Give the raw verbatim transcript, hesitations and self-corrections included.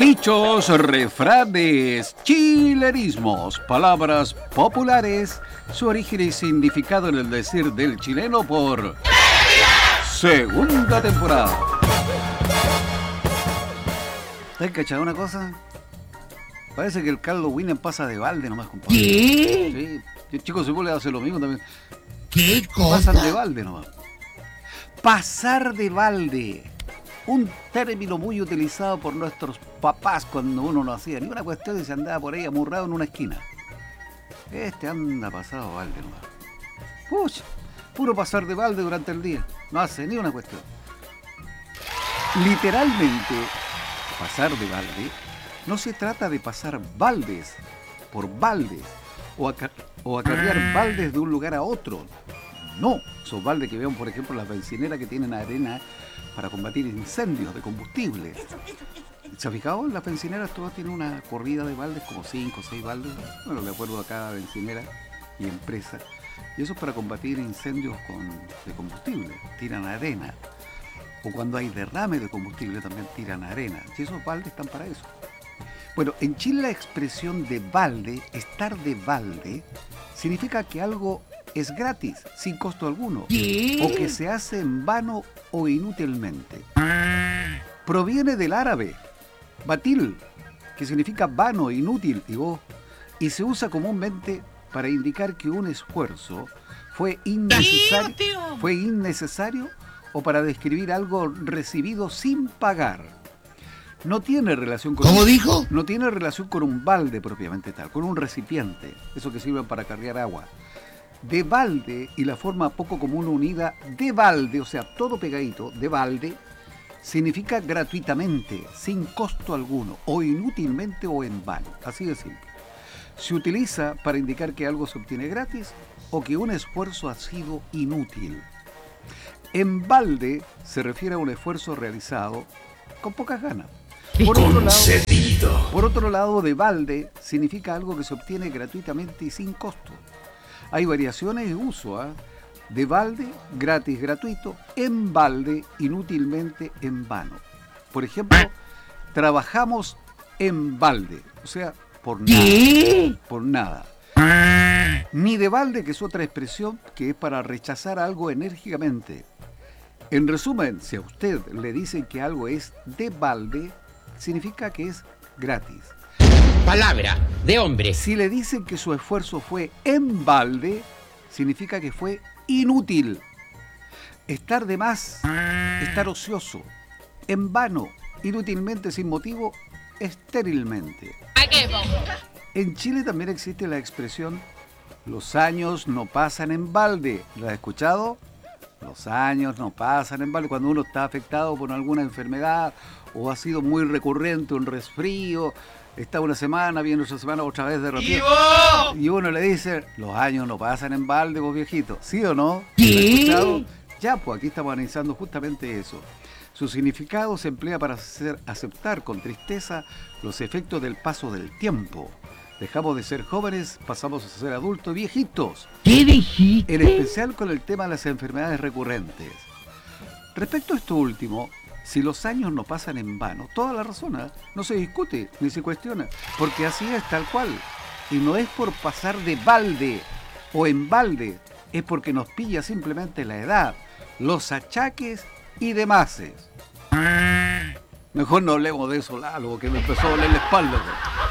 Dichos, refranes, chilenismos, palabras populares, su origen y significado en el decir del chileno por segunda temporada. ¿Te has cachado una cosa? Parece que el Carlos Winner pasa de balde nomás, compadre. ¿Qué? Sí, el chico se vuelve a hacer lo mismo también. ¿Qué cosa? Pasan de balde nomás. Pasar de balde. Un término muy utilizado por nuestros papás cuando uno no hacía ni una cuestión y se andaba por ahí amurrado en una esquina. Este anda pasado de balde nomás. Pucha, puro pasar de balde durante el día. No hace ni una cuestión. Literalmente, pasar de balde no se trata de pasar baldes por baldes o, aca- o acarrear baldes de un lugar a otro. No, esos baldes que vean, por ejemplo, las bencineras que tienen arena para combatir incendios de combustible. ¿Se ha fijado? Las bencineras todas tienen una corrida de baldes, como cinco o seis baldes, bueno, de acuerdo a cada bencinera y empresa. Y eso es para combatir incendios con, de combustible, tiran arena. O cuando hay derrame de combustible también tiran arena. Y esos baldes están para eso. Bueno, en Chile la expresión de balde, estar de balde, significa que algo es gratis, sin costo alguno, ¿Qué? o que se hace en vano o inútilmente. Proviene del árabe, batil, que significa vano, inútil, y vos, y se usa comúnmente para indicar que un esfuerzo fue innecesario, fue innecesario o para describir algo recibido sin pagar. No tiene relación con ¿Cómo un, dijo? No tiene relación con un balde propiamente tal, con un recipiente, eso que sirven para cargar agua. De balde y la forma poco común unida de balde, o sea, todo pegadito, de balde, significa gratuitamente, sin costo alguno, o inútilmente o en vano, así de simple. Se utiliza para indicar que algo se obtiene gratis o que un esfuerzo ha sido inútil. En balde se refiere a un esfuerzo realizado con pocas ganas. Por otro lado, por otro lado, de balde significa algo que se obtiene gratuitamente y sin costo. Hay variaciones de uso, ¿eh? De balde, gratis, gratuito; en balde, inútilmente, en vano. Por ejemplo, trabajamos en balde, o sea, por nada. ¿Qué? Por nada. Ni de balde, que es otra expresión que es para rechazar algo enérgicamente. En resumen, si a usted le dicen que algo es de balde, significa que es gratis. Palabra de hombre. Si le dicen que su esfuerzo fue en balde, significa que fue inútil. Estar de más, estar ocioso, en vano, inútilmente, sin motivo, estérilmente. En Chile también existe la expresión los años no pasan en balde. ¿La has escuchado? Los años no pasan en balde. Cuando uno está afectado por alguna enfermedad o ha sido muy recurrente un resfrío, está una semana, viene otra semana, otra vez de repente, y uno le dice, los años no pasan en balde, vos viejito. ¿Sí o no? ¿Lo has escuchado? Ya, pues aquí estamos analizando justamente eso. Su significado se emplea para hacer aceptar con tristeza los efectos del paso del tiempo. Dejamos de ser jóvenes, pasamos a ser adultos viejitos. ¿Qué dijiste? En especial con el tema de las enfermedades recurrentes. Respecto a esto último, si los años no pasan en vano, toda la razón, ¿eh? No se discute ni se cuestiona, porque así es tal cual. Y no es por pasar de balde o en balde, es porque nos pilla simplemente la edad, los achaques y demás. Mejor no hablemos de eso, Lalo, que me empezó a doler la espalda, ¿no?